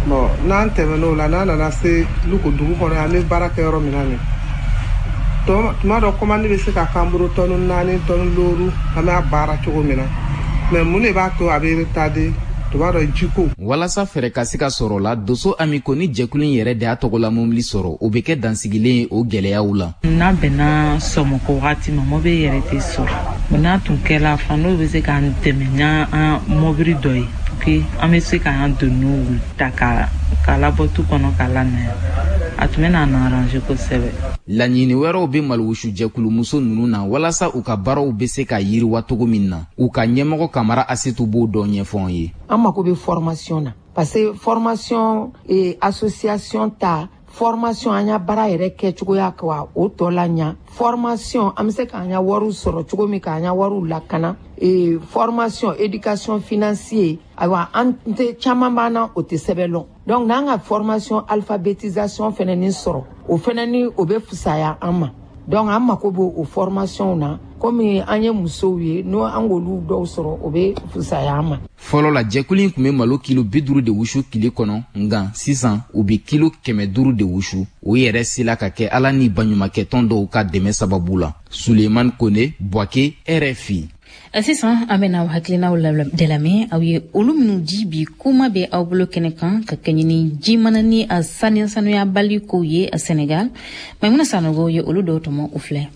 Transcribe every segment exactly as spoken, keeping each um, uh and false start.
bon n'an tɛmɛn'o la n'an nana se Luko dugu kɔnɔ an bɛ baara kɛ yɔrɔ min na nin tuma dɔ commande bɛ se ka k'an bolo tɔni naani tɔni duuru an b'a baara cogo min na mais mun de b'a to a bɛ retardé tuba dɔ jiko walasa fɛrɛ ka se ka sɔrɔ la Doso Amiko ni jɛkulu in yɛrɛ de y'a tɔgɔla mobili sɔrɔ o bɛ kɛ dansigilen o gɛlɛyaw la n'a bɛnna sɔmɔkɔ wagati ma mobili yɛrɛ tɛ sɔrɔ n'a tun kɛla fan n'o bɛ se k'an dɛmɛ n'an mobili dɔ ye que an bɛ se k'an donniw ta ka k'a labɔ tu kɔnɔ k'a lanaya a tun bɛ n'an arranger kosɛbɛ. Laɲini wɛrɛw bɛ Maliwusu jɛkulu muso ninnu na walasa u ka baaraw bɛ se ka yiriwa cogo min na u ka ɲɛmɔgɔ Kamara Asitu b'o dɔ ɲɛfɔ an ye. An mako bɛ formation na parce que formation et association ta formation an ya baara yɛrɛ kɛ cogoya ka o tɔ la ɲa formation an bɛ se k'an ya wariw sɔrɔ cogo min k'an ya wariw lakana et formation éducation financier ayiwa an tɛ caman b'an na o tɛ sɛbɛn lɔn donc n'an ka formation alphabétisation fɛnɛ ni sɔrɔ o fɛnɛ ni o bɛ fisaya an ma donc an mako b'o o formation na komi an ye musow ye n'o an k'olu dɔw sɔrɔ o bɛ fisaya an ma. Fɔlɔ la jɛkulu in tun bɛ malo kilo bi duuru de wusu tile kɔnɔ nka sisan u bɛ kilo kɛmɛ duuru de wusu o yɛrɛ sela ka kɛ ala ni baɲumankɛ tɔn dɔw ka dɛmɛ sababu la. Suleiman Kone Buake R F I. Sisan an bɛna aw hakilinaw de lamɛn aw ye olu minnu ji bi kuma bɛ aw bolo kɛnɛ kan ka kɛɲɛ ni ji mana ni a sanuya sanuyabali kow ye a Senegal Maimuna Sanogo ye olu dɔw tɔmɔ u filɛ.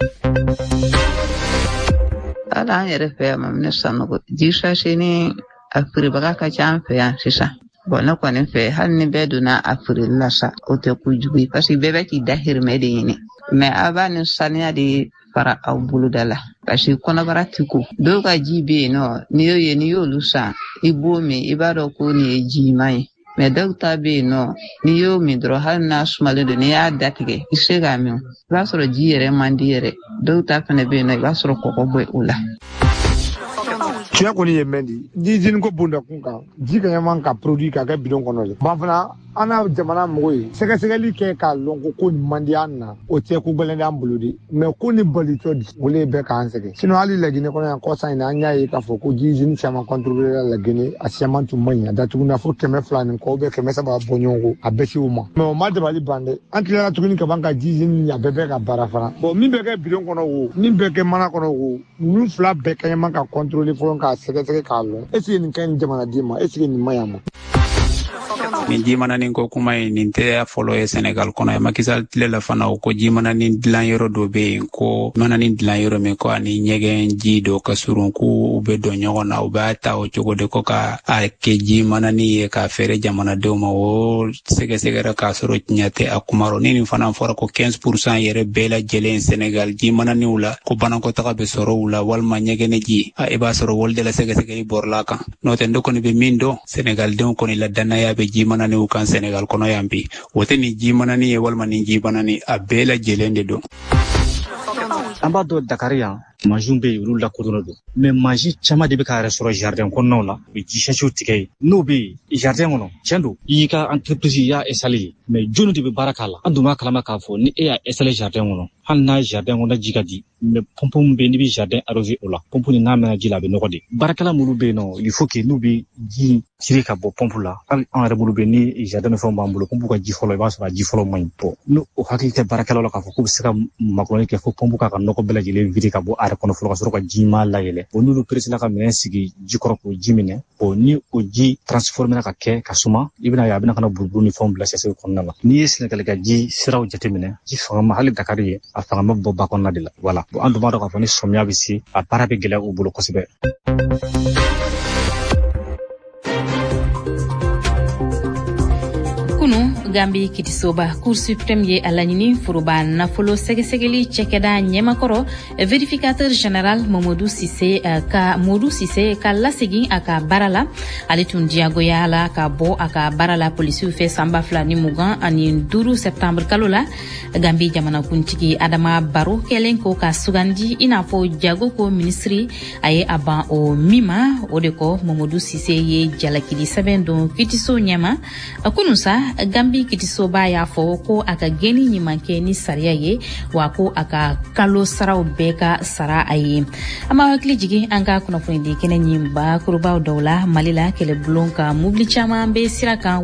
Ala an yɛrɛ fɛ yan Maimuna Sanogo ji sachet ni a feerebaga ka ca an fɛ yan sisan bon ne kɔni fɛ hali ni bɛɛ donna a feereli la sa o tɛ kojugu ye parce que bɛɛ bɛ k'i da hirimɛ de ɲini mais a b'a ni sanuya de fara aw boloda la parce que kɔnɔbara ti ko dɔw ka ji bɛ yen nɔ n'i y'o ye n'i y'olu san i b'o min i b'a dɔn ko nin ye ji ɲuman ye mais dɔw ta bɛ yen nɔ n'i y'o min dɔrɔn hali n'a sumalen don n'i y'a datigɛ i se k'a min i b'a sɔrɔ ji yɛrɛ man di yɛrɛ dɔw ta fana bɛ yen nɔ i b'a sɔrɔ kɔgɔ bɛ o la. Tiɲɛ kɔni ye mɛn di ni jini ko bonda kun kan ji ka ɲaman ka produit ka kɛ bidon kɔnɔ de ban fana an n'a jamana mɔgɔw ye sɛgɛsɛgɛli kɛ k'a lɔn ko ko nin man di an na o tɛ ko gɛlɛn d'an bolo de mais ko ni balitɔ di o le bɛ k'an sɛgɛn sinon hali Laginɛ kɔnɔ yan kɔsan in na an y'a ye k'a fɔ ko ji usine caman contribué la Laginɛ a caman tun man ɲi a datugunna fo kɛmɛ fila ni kɔ ou bien kɛmɛ saba bɔ ɲɔgɔn ko a bɛɛ se o ma mais o ma dabali ban dɛ an tilara tuguni ka ban ka ji usine a bɛɛ bɛ ka baara fana bon min bɛ kɛ bidon kɔnɔ o min bɛ kɛ mana kɔnɔ o ninnu fila bɛɛ ka ɲaman ka contrôler fɔlɔ k'a sɛgɛsɛgɛ k'a lɔn est-ce que nin ka ɲi jamanaden ma est-ce que nin man ɲi a ma. Nin ji mana nin ko kuma ye nin tɛ fɔlɔ ye Senegal kɔnɔ ye Macky Sall tile la fana o ko ji mana nin dilan yɔrɔ dɔ bɛ yen ko mana nin dilan yɔrɔ min ko ani ɲɛgɛn ji dɔ ka surun ko u bɛ don ɲɔgɔn na u b'a ta o cogo de ko ka a kɛ ji mana nin ye k'a feere jamanadenw ma o sɛgɛsɛgɛra k'a sɔrɔ tiɲɛ tɛ a kuma rɔ ni nin fana fɔra ko quinze pour cent yɛrɛ bɛɛ lajɛlen Senegal ji mana ninw la ko banakɔtaga bɛ sɔrɔ u la walima ɲɛgɛn ji a i b'a sɔrɔ wali de la sɛgɛsɛgɛli bɔrɔla kan n'o tɛ ne kɔni bɛ min dɔn Senegaldenw kɔni la danaya bɛ ji mana ni u kan Senegal kɔnɔ yan bi o tɛ nin ji manani ye walima nin ji banani a bɛɛ lajɛlen de don. An b'a dɔn Dakari yan mansiw bɛ yen olu lakodɔnnen don mais mansi caman de bɛ k'a yɛrɛ sɔrɔ jardin kɔnɔnaw la u bɛ ji sachet tigɛ yen n'o bɛ yen jardin kɔnɔ tiɲɛ don i y'i ka entreprise i y'a installé mais jɔnni de bɛ baara k'a la an dun b'a kalama k'a fɔ ni e y'a installé jardin kɔnɔ hali n'a jardin kɔnɔ ji ka di mais pompe min bɛ yen n'i bɛ jardin arrosé o la pompe nin n'a mɛnna ji la a bɛ nɔgɔ de baarakɛla minnu bɛ yen nɔ il faut que n'u bɛ ji tiri ka bɔ pompe la hali an yɛrɛ bolo bɛ yen ni jardin ni fɛnw b'an bolo pompe ka ji fɔlɔ i b'a sɔrɔ a ji fɔlɔ man ɲi bon n'o hakili tɛ baarakɛlaw la k'a fɔ k'u bɛ se ka makɔnɔni kɛ fo pompe k'a ka nɔgɔ bɛɛ lajɛlen vide ka bɔ a yɛrɛ kɔnɔ fɔlɔ ka sɔrɔ ka ji ma layɛlɛ o n'olu peresela ka minɛn sigi ji kɔrɔ k'o ji minɛ o ni o ji transformera ka kɛ ka suma i bɛna ye a bɛna ka na buruburu ni fɛnw bila sɛsɛ kɔnɔna la n'i ye Senegal ka ji siraw jateminɛ ji fanga ma hali Dakari ye a fanga ma bɔ ba kɔnɔna de la voilà bon an dun b'a dɔn k'a fɔ ni sɔmiya bɛ se a baara bɛ gɛlɛya u bolo kosɛbɛ. Gambi Kitisoba Cour suprême ye a laɲini foroba nafolo sɛgɛsɛgɛli cɛkɛda ɲɛmakɔrɔ vérificateur général Mamadou Sise ka Modou Sise ka lasegin a ka baara la ale tun diyagoya la ka bɔ a ka baara la polisiw fɛ sanba fila ni mugan ani duuru septembre kalo la Gambi jamanakuntigi Adama Barrow kɛlen ko ka sugandi i n'a fɔ jago ko ministri a ye a ban o min ma o de kɔ Mamadou Sise ye jalakili sɛbɛn don Kitiso ɲɛma kunun sa Gambi Kitisoba y'a fɔ ko a ka gɛni ɲuman kɛ ni sariya ye wa ko a ka kalo saraw bɛɛ ka sara a ye an b'a hakili jigin an ka kunnafonidi kɛnɛ ɲin bakurubaw dɔw la Mali la kɛlɛbulon ka mobili caman bɛ sira kan